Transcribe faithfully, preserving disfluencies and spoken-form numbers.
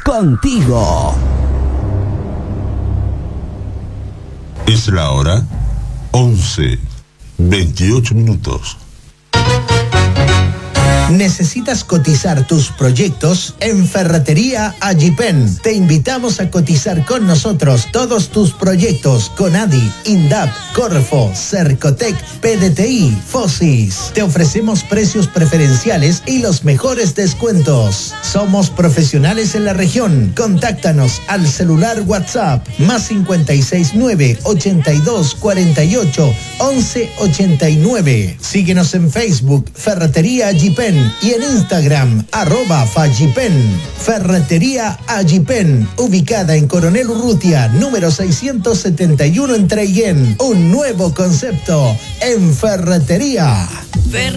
contigo. Es la hora once, veintiocho minutos. ¿Necesitas cotizar tus proyectos? En Ferretería Agipen te invitamos a cotizar con nosotros todos tus proyectos con A D I, INDAP, Corfo, Cercotec, P D T I, Fosis. Te ofrecemos precios preferenciales y los mejores descuentos. Somos profesionales en la región. Contáctanos al celular WhatsApp más cincuenta y seis nueve, ochenta y dos, cuarenta y ocho, once, ochenta y nueve. Síguenos en Facebook Ferretería Agipen y en Instagram, arroba Fagipen. Ferretería Agipen, ubicada en Coronel Urrutia, número seiscientos setenta y uno en Treillén. Un nuevo concepto en ferretería. Fer-